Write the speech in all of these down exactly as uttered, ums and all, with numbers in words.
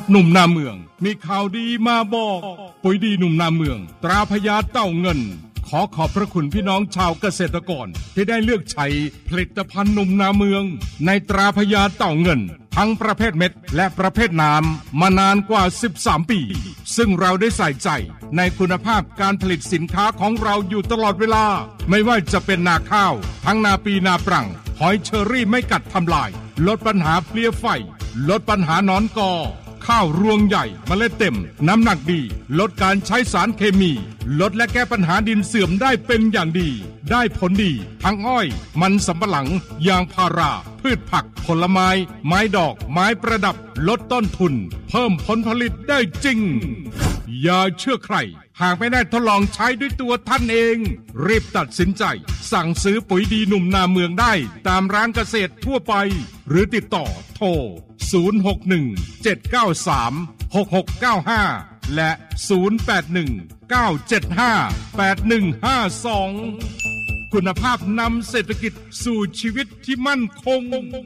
หนุ่มนาเมืองมีข่าวดีมาบอกปุ๋ยดีหนุ่มนาเมืองตราพญาเต่าเงินขอขอบพระคุณพี่น้องชาวเกษตรกรที่ได้เลือกใช้ผลิตภัณฑ์หนุ่มนาเมืองในตราพญาเต่าเงินทั้งประเภทเม็ดและประเภทน้ำมานานกว่าสิบสามปีซึ่งเราได้ใส่ใจในคุณภาพการผลิตสินค้าของเราอยู่ตลอดเวลาไม่ว่าจะเป็นนาข้าวทั้งนาปีนาปรังหอยเชอรี่ไม่กัดทำลายลดปัญหาเพลี้ยไฟลดปัญหาหนอนกอข้าวรวงใหญ่เมล็ดเต็มน้ำหนักดีลดการใช้สารเคมีลดและแก้ปัญหาดินเสื่อมได้เป็นอย่างดีได้ผลดีทั้งอ้อยมันสำปะหลังยางพาราพืชผักผลไม้ไม้ดอกไม้ประดับลดต้นทุนเพิ่มผลผลิตได้จริงอย่าเชื่อใครหากไม่ได้ทดลองใช้ด้วยตัวท่านเองรีบตัดสินใจสั่งซื้อปุ๋ยดีหนุ่มนาเมืองได้ตามร้านเกษตรทั่วไปหรือติดต่อโทรศูนย์ หก หนึ่ง เจ็ด เก้า สาม หก หก เก้า ห้าและศูนย์ แปด หนึ่ง เก้า เจ็ด ห้า แปด หนึ่ง ห้า สองคุณภาพนำเศรษฐกิจสู่ชีวิตที่มั่นคง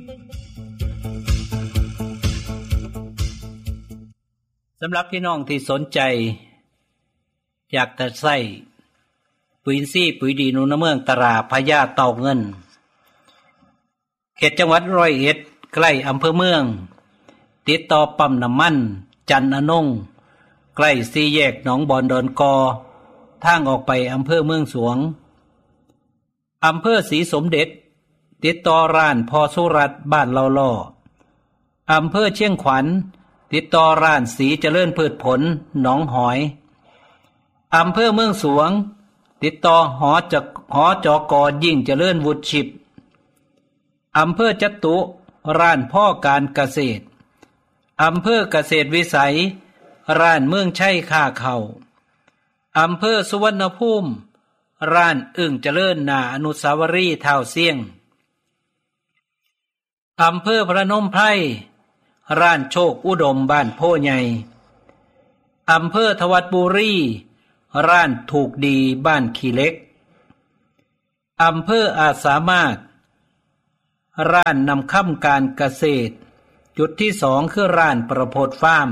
สำหรับพี่น้องที่สนใจอยากจะใส่ปุ๋ยอินทรีย์ปุ๋ยดีหนุ่มนาเมืองตราพญาเต่าเงินเขตจังหวัดร้อยเอ็ดใกล้อำเภอเมืองติดต่อปั๊มน้ำมันจันอนงใกล้สี่แยกหนองบอนดอนกอทางออกไปอำเภอเมืองสวงอำเภอศรีสมเด็จติดต่อร้านพอสุรัตน์บ้านเลาล่ออำเภอเชียงขวัญติดต่อร้านสีเจริญพืชผลหนองหอยอำเภอเมืองสวงติดต่อหอจักหอจกยิ่งเจริญวุฒิชิปอำเภอจตุร้านพ่อการเกษตรอำเภอเกษตรวิสัยร้านเมืองชัยค่าเข่าอำเภอสุวรรณภูมิร้านอึ่งเจริญนาอนุสาวรีย์เท้าเสี่ยงอำเภอพระนมไพรร้านโชคอุดมบ้านโพใหญ่อำเภอทวัดบุรีร้านถูกดีบ้านขี้เล็กอำเภออาจสามารถร้านนำค่ำการเกษตรจุดที่สองคือร้านประโพดฟาร์ม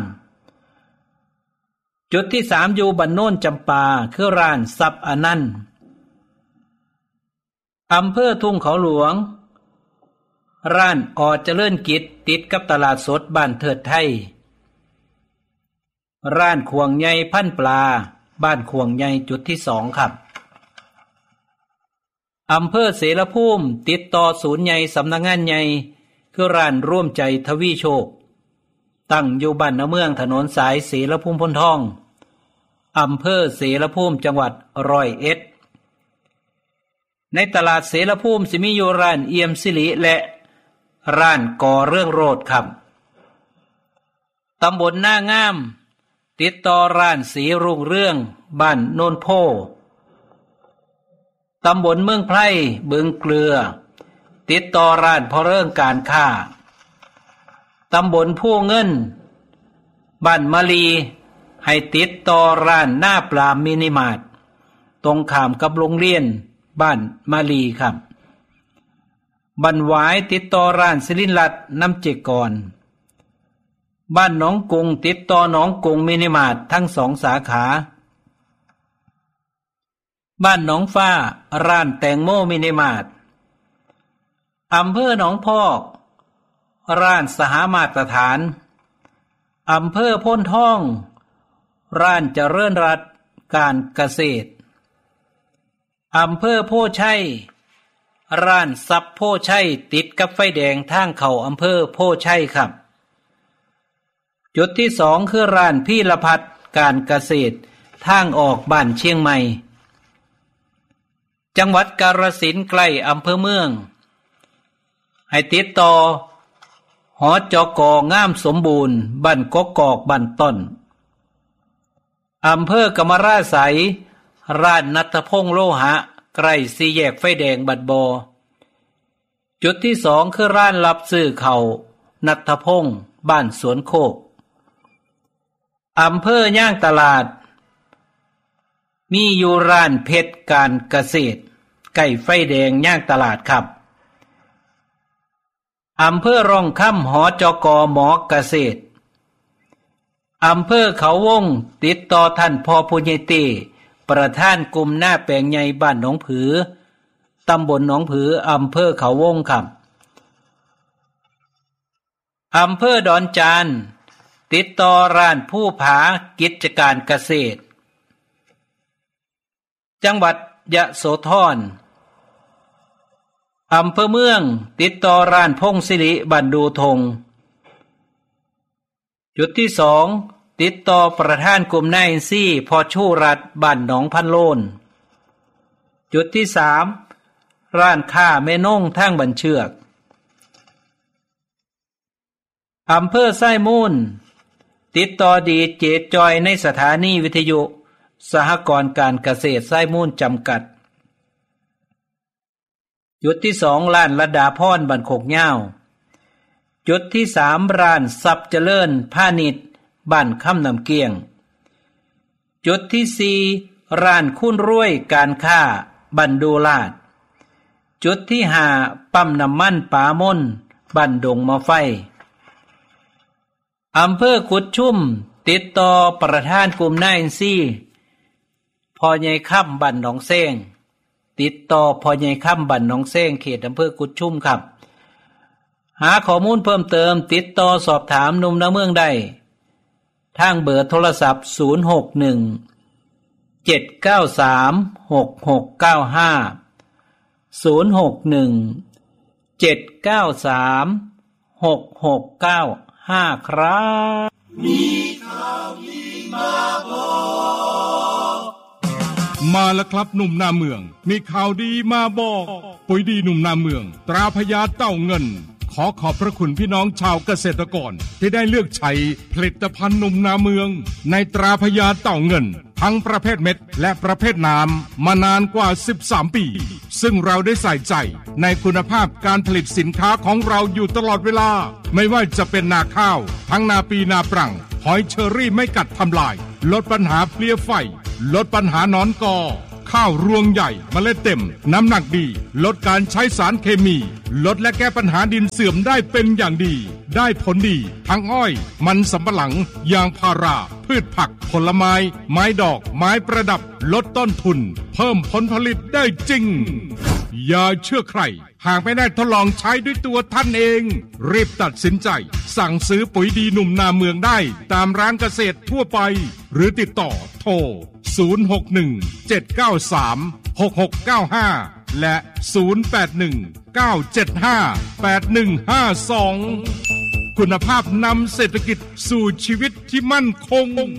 จุดที่สามอยู่บ้านโน่นจำปาคือร้านซับอนันต์อำเภอทุ่งเขาหลวงร้านอเจริญกิจติดกับตลาดสดบ้านเทิดไทยร้านขวงใหญ่พันปลาบ้านขวงใหญ่จุดที่สองครับอำเภอเสรภูมิติดต่อศูนย์ใหญ่สำนักงานใหญ่คือร้านร่วมใจทวีโชคตั้งอยู่บ้านนาเมืองถนนสายเสรภูมิพ้นทองอำเภอเสรภูมิจังหวัดร้อยเอ็ดในตลาดเสรภูมิสิมีอยู่ร้านเอี่ยมสิริและร้านก่อเรื่องโรดครับตำบลหน้างามติดต่อร้านสีรุ่งเรื่องบ้านโนนโพตำบลเมืองไพร่บึงเกลือติดต่อร้านพอเรื่องการค้าตำบลผู้เงินบ้านมะลีให้ติดต่อร้านหน้าปลามินิมาร์ทตรงข้ามกับโรงเรียนบ้านมะลีครับบ้านหวายติดต่อร้านศิรินทร์รัตน์น้ำเจกรบ้านหนองกรุงติดต่อหนองกรุงมินิมาร์ททั้งสองสาขาบ้านหนองฟ้าร้านแตงโมมินิมาร์ทอำเภอหนองพอกร้านสหมาตรฐานอำเภอโพนทองร้านเจริญรัตน์การเกษตรอำเภอโพชัยร้านซับโพชัยติดกับไฟแดงทางเข้าอำเภอโพชัยครับจุดที่สองคือร้านพี่ละพัดการเกษตรทางออกบ้านเชียงใหม่จังหวัดกาฬสินธุ์ใกล้อำเภอเมืองให้ติดต่อหอจกงามสมบูรณ์บ้านกกอกบ้านต้นอำเภอกมราไสยร้านณัฐพงษ์โลหะใกล้สี่แยกไฟแดงบัดบอจุดที่สองคือร้านรับซื้อเขาณัฐพงษ์บ้านสวนโคกอำเภอย่างตลาดมีอยู่ร้านเพชรการเกษตรใกล้ไฟแดงย่างตลาดครับอำเภอร่องค่ำหอจกหมอเกษตรอำเภอเขาวงติดต่อท่านพ่อผู้ใหญ่เต้ประธานกลุ่มหน้าแปลงใหญ่บ้านหนองผือตำบลหนองผืออำเภอเขาวงครับอำเภอดอนจานติดต่อร้านผู้ผากิจการเกษตรจังหวัดยะโสธรอำเภอเมืองติดต่อร้านพงศิริบันดูธงจุดที่สองติดต่อประธานกลุ่มนายอินซี่พอชูรัฐบ้านหนองพันโลนจุดที่สามร้านค้าแม่นงทางบันเชือกอำเภอไส้มูลติดต่อดีเจจอยในสถานีวิทยุสหกรณ์การเกษตรไส้มูลจำกัดจุดที่สองร้านระดาพรบันโคกเหย้าจุดที่สามร้านซับเจริญพาณิชย์บ้านค่ำน้ำเกียงจุดที่สี่ร้านคุณรวยการค้าบันดูลาดจุดที่ห้าปั๊มน้ำมันป่ามนบันดงมะไฟอำเภอกุดชุ่มติดต่อประธานกลุ่มนายอินซี่พ่อใหญ่ค่ำบันหนองเซ้งติดต่อพ่อใหญ่ค่ำบันหนองเซ้งเขตอำเภอกุดชุ่มครับหาข้อมูลเพิ่มเติมติดต่อสอบถามหนุ่มนาเมืองได้ทางเบอร์โทรศัพท์ศูนย์ หก หนึ่ง เจ็ด เก้า สาม หก หก เก้า ห้า ศูนย์ หก หนึ่ง เจ็ด เก้า สาม หก หก เก้า ห้าครับมีข่าวดีมาบอกมาแล้วครับหนุ่มนาเมืองมีข่าวดีมาบอกปุ๋ยดีหนุ่มนาเมืองตราพญาเต้าเงินขอขอบพระคุณพี่น้องชาวเกษตรกรที่ได้เลือกใช้ผลิตภัณฑ์หนุ่มนาเมืองในตราพญาเต้าเงินทั้งประเภทเม็ดและประเภทน้ำมานานกว่าสิบสามปีซึ่งเราได้ใส่ใจในคุณภาพการผลิตสินค้าของเราอยู่ตลอดเวลาไม่ว่าจะเป็นนาข้าวทั้งนาปีนาปรังหอยเชอรี่ไม่กัดทำลายลดปัญหาเพลี้ยไฟลดปัญหาหนอนกอข้าวรวงใหญ่เมล็ดเต็มน้ำหนักดีลดการใช้สารเคมีลดและแก้ปัญหาดินเสื่อมได้เป็นอย่างดีได้ผลดีทั้งอ้อยมันสำปะหลังยางพาราพืชผักผลไม้ไม้ดอกไม้ประดับลดต้นทุนเพิ่มผลผลิตได้จริงอย่าเชื่อใครหากไม่ได้ทดลองใช้ด้วยตัวท่านเองรีบตัดสินใจสั่งซื้อปุ๋ยดีหนุ่มนาเมืองได้ตามร้านเกษตรทั่วไปหรือติดต่อโทรศูนย์ หก หนึ่ง เจ็ด เก้า สาม หก หก เก้า ห้าและศูนย์ แปด หนึ่ง เก้า เจ็ด ห้า แปด หนึ่ง ห้า สองคุณภาพนำเศรษฐกิจสู่ชีวิตที่มั่นคง